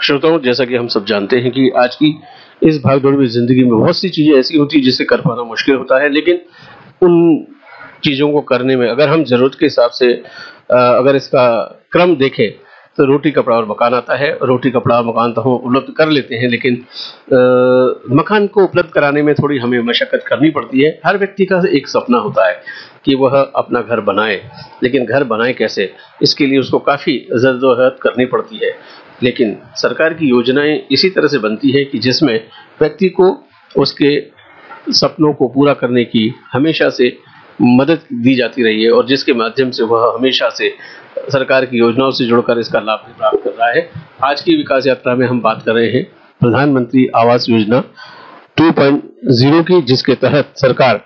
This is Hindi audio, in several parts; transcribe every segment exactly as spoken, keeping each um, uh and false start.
श्रोताओं, जैसा कि हम सब जानते हैं कि आज की इस भागदौड़ में जिंदगी में बहुत सी चीजें ऐसी होती है जिसे कर पाना मुश्किल होता है, लेकिन उन चीजों को करने में अगर हम जरूरत के हिसाब से अ, अगर इसका क्रम देखें तो रोटी कपड़ा और मकान आता है। रोटी कपड़ा और मकान तो हम उपलब्ध कर लेते हैं, लेकिन अ, मकान को उपलब्ध कराने में थोड़ी हमें मशक्कत करनी पड़ती है। हर व्यक्ति का एक सपना होता है कि वह अपना घर बनाए, लेकिन घर बनाए कैसे, इसके लिए उसको काफ़ी जद्दोजहद करनी पड़ती है। लेकिन सरकार की योजनाएं इसी तरह से बनती है कि जिसमें व्यक्ति को उसके सपनों को पूरा करने की हमेशा से मदद दी जाती रही है, और जिसके माध्यम से वह हमेशा से सरकार की योजनाओं से जुड़कर इसका लाभ भी प्राप्त कर रहा है। आज की विकास यात्रा में हम बात कर रहे हैं प्रधानमंत्री Awas Yojana two point zero की, जिसके तहत सरकार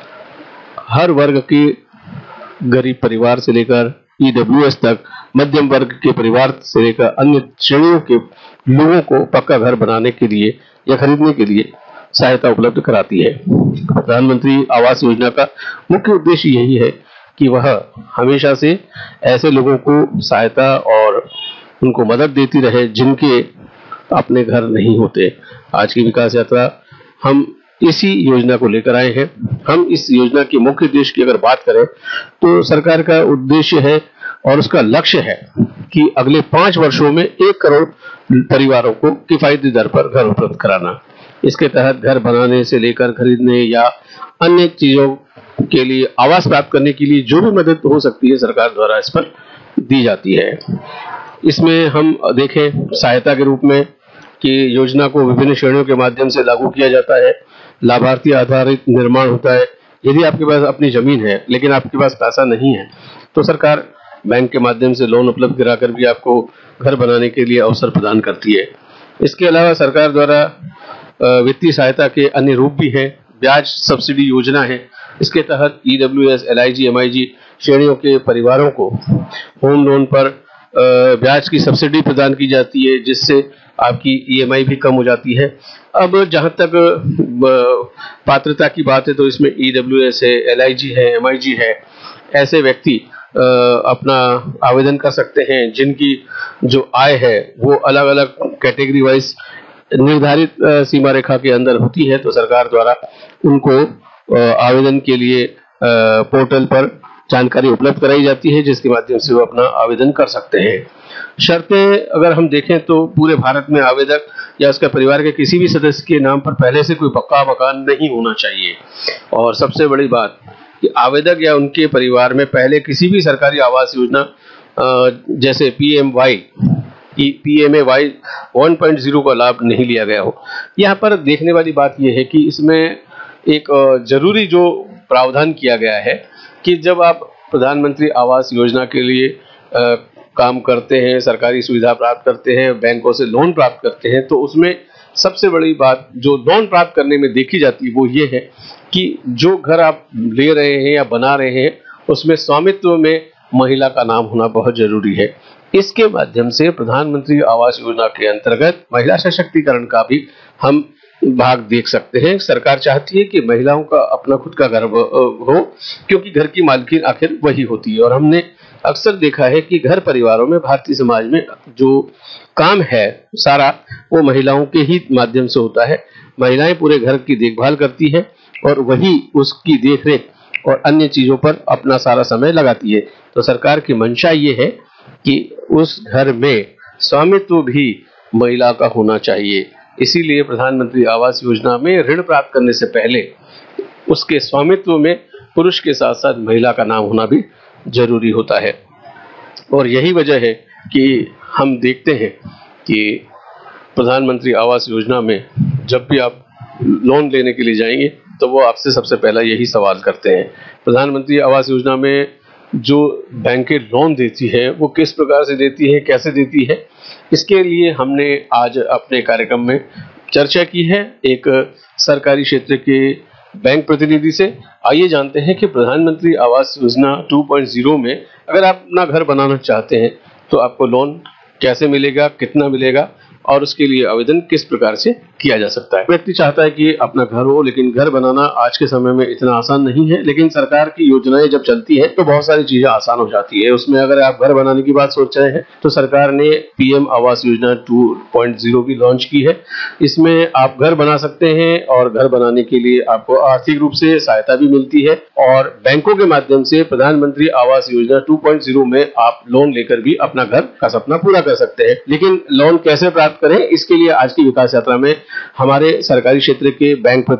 हर वर्ग के गरीब परिवार से लेकर ई डब्ल्यू एस तक, मध्यम वर्ग के परिवार से लेकर अन्य श्रेणियों के लोगों को पक्का घर बनाने के लिए या खरीदने के लिए सहायता उपलब्ध कराती है। प्रधानमंत्री आवास योजना का मुख्य उद्देश्य यही है कि वह हमेशा से ऐसे लोगों को सहायता और उनको मदद देती रहे जिनके अपने घर नहीं होते। आज की विकास यात्रा हम इसी योजना को लेकर आए हैं। हम इस योजना के मुख्य उद्देश्य की अगर बात करें तो सरकार का उद्देश्य है और उसका लक्ष्य है कि अगले पांच वर्षों में एक करोड़ परिवारों को किफायती दर पर घर उपलब्ध कराना। इसके तहत घर बनाने से लेकर खरीदने या अन्य चीजों के लिए, आवास प्राप्त करने के लिए जो भी मदद हो सकती है सरकार द्वारा इस पर दी जाती है। इसमें हम देखें सहायता के रूप में कि योजना को विभिन्न श्रेणियों के माध्यम से लागू किया जाता है। लाभार्थी आधारित निर्माण होता है। यदि आपके पास अपनी जमीन है लेकिन आपके पास पैसा नहीं है तो सरकार बैंक के माध्यम से लोन उपलब्ध कराकर भी आपको घर बनाने के लिए अवसर प्रदान करती है। इसके अलावा सरकार द्वारा वित्तीय सहायता के अन्य रूप भी है। ब्याज सब्सिडी योजना है। इसके तहत E W S, L I ji, M आई जी श्रेणियों के परिवारों को होम लोन पर ब्याज की सब्सिडी प्रदान की जाती है, जिससे आपकी ई एम आई भी कम हो जाती है। अब जहां तक पात्रता की बात है तो इसमें ई डब्ल्यू एस है, एल आई जी है, एम आई जी है। ऐसे व्यक्ति अपना आवेदन कर सकते हैं जिनकी जो आय है वो अलग अलग कैटेगरी वाइज निर्धारित सीमा रेखा के अंदर होती है, तो सरकार द्वारा उनको आवेदन के लिए पोर्टल पर जानकारी उपलब्ध कराई जाती है, जिसके माध्यम से वो अपना आवेदन कर सकते हैं। शर्तें अगर हम देखें तो पूरे भारत में आवेदक या उसके परिवार के किसी भी सदस्य के नाम पर पहले से कोई पक्का मकान नहीं होना चाहिए, और सबसे बड़ी बात कि आवेदक या उनके परिवार में पहले किसी भी सरकारी आवास योजना जैसे P M Y P M A Y one point zero का लाभ नहीं लिया गया हो। यहाँ पर देखने वाली बात यह है कि इसमें एक जरूरी जो प्रावधान किया गया है कि जब आप प्रधानमंत्री आवास योजना के लिए आ, काम करते हैं, सरकारी सुविधा प्राप्त करते हैं, बैंकों से लोन प्राप्त करते हैं, तो उसमें सबसे बड़ी बात जो लोन प्राप्त करने में देखी जाती है वो ये है कि जो घर आप ले रहे हैं या बना रहे हैं उसमें स्वामित्व में महिला का नाम होना बहुत जरूरी है। इसके माध्यम से प्रधानमंत्री आवास योजना के अंतर्गत महिला सशक्तिकरण का भी हम भाग देख सकते हैं। सरकार चाहती है कि महिलाओं का अपना खुद का घर हो, क्योंकि घर की मालकिन आखिर वही होती है। और हमने अक्सर देखा है कि घर परिवारों में भारतीय समाज में जो काम है सारा वो महिलाओं के ही माध्यम से होता है। महिलाएं पूरे घर की देखभाल करती है और वही उसकी देखरेख और अन्य चीजों पर अपना सारा समय लगाती है। तो सरकार की मंशा ये है कि उस घर में स्वामित्व भी महिला का होना चाहिए। इसीलिए प्रधानमंत्री आवास योजना में ऋण प्राप्त करने से पहले उसके स्वामित्व में पुरुष के साथ साथ महिला का नाम होना भी जरूरी होता है। और यही वजह है कि हम देखते हैं कि प्रधानमंत्री आवास योजना में जब भी आप लोन लेने के लिए जाएंगे तो वो आपसे सबसे पहला यही सवाल करते हैं। प्रधानमंत्री आवास योजना में जो बैंकें लोन देती है वो किस प्रकार से देती है, कैसे देती है, इसके लिए हमने आज अपने कार्यक्रम में चर्चा की है एक सरकारी क्षेत्र के बैंक प्रतिनिधि से। आइए जानते हैं कि प्रधानमंत्री Awas Yojana two point zero में अगर आप अपना घर बनाना चाहते हैं तो आपको लोन कैसे मिलेगा, कितना मिलेगा और उसके लिए आवेदन किस प्रकार से किया जा सकता है। व्यक्ति चाहता है कि अपना घर हो, लेकिन घर बनाना आज के समय में इतना आसान नहीं है, लेकिन सरकार की योजनाएं जब चलती है तो बहुत सारी चीजें आसान हो जाती है। उसमें अगर आप घर बनाने की बात सोच रहे हैं तो सरकार ने PM Awas Yojana two point zero भी लॉन्च की है। इसमें आप घर बना सकते हैं और घर बनाने के लिए आपको आर्थिक रूप से सहायता भी मिलती है और बैंकों के माध्यम से प्रधानमंत्री Awas Yojana two point zero में आप लोन लेकर भी अपना घर का सपना पूरा कर सकते हैं। लेकिन लोन कैसे प्राप्त करें, इसके लिए आज की विकास यात्रा में हमारे सरकारी क्षेत्र के बैंक